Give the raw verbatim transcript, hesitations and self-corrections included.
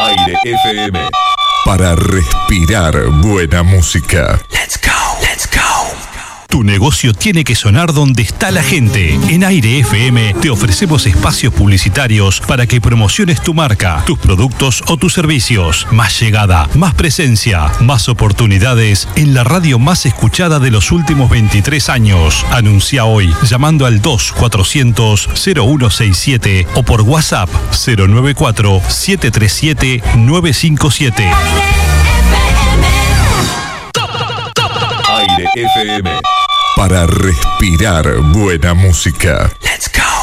Aire F M. Para respirar buena música. Let's go, let's go. Tu negocio tiene que sonar donde está la gente. En Aire F M te ofrecemos espacios publicitarios para que promociones tu marca, tus productos o tus servicios. Más llegada, más presencia, más oportunidades en la radio más escuchada de los últimos veintitrés años. Anuncia hoy llamando al dos cuatrocientos cero uno sesenta y siete o por WhatsApp cero nueve cuatro siete tres siete nueve cinco siete. Aire F M. Para respirar buena música. Let's go.